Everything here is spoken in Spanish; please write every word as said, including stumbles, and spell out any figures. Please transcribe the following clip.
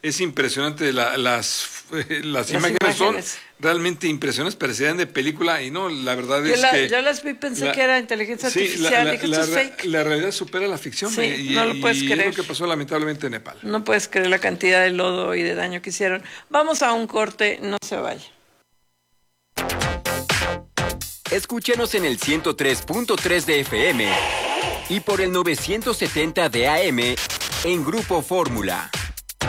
es impresionante, la, las, eh, las, Las imágenes, imágenes. son realmente impresionantes, parecían de película y no, la verdad Yo, es la- que... yo las vi, pensé la- que era inteligencia sí, artificial, la, dije, la, esto es la, fake. la realidad supera la ficción, Sí, y, no lo puedes y creer. es lo que pasó lamentablemente en Nepal. No puedes creer la cantidad de lodo y de daño que hicieron. Vamos a un corte, no se vaya. Escúchanos en el ciento tres punto tres de F M y por el novecientos setenta de A M en Grupo Fórmula.